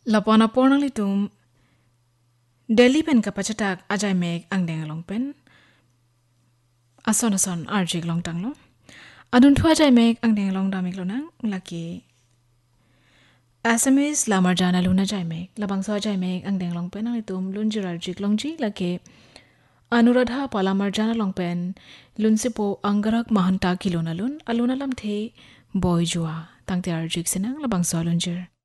Lapona pornang litum Delhi pen kapachatak ajay meg ang dengalong pen ason arjik long tang lo adun thu ajay meg ang dengalong damik lo nang laki Assamese lamar jana luna jay meg labang so ajay meg ang dengalong pen ang litum lunjir arjik long ji laki Anuradha palamar jana long pen lun sipo anggarak mahanta kilona lun aluna lam the boy jua tang te arjik sinang labang so lunjir